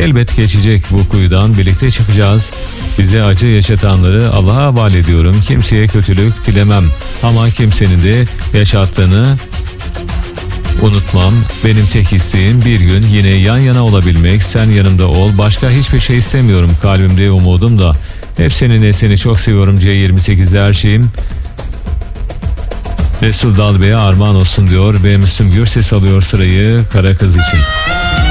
Elbet geçecek bu kuyudan, birlikte çıkacağız. Bize acı yaşatanları Allah'a havale ediyorum. Kimseye kötülük dilemem ama kimsenin de yaşattığını unutmam. Benim tek isteğim bir gün yine yan yana olabilmek. Sen yanımda ol. Başka hiçbir şey istemiyorum. Kalbimde umudum da hep seninle, seni çok seviyorum. C28'de her şeyim Resul Dalbe'ye armağan olsun diyor ve Müslüm Gürses alıyor sırayı Kara Kız için.